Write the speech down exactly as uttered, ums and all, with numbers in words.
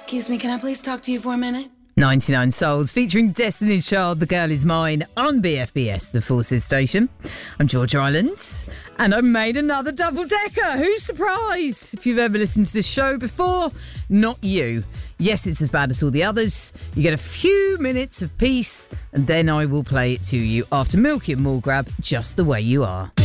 Excuse me, can I please talk to you for a minute? ninety-nine Souls, featuring Destiny's Child, The Girl Is Mine, on B F B S, the Forces station. I'm Georgia Island, and I made another double-decker. Who's surprised? If you've ever listened to this show before, not you. Yes, it's as bad as all the others. You get a few minutes of peace, and then I will play it to you after Milky and Morgrab, Just the Way You Are.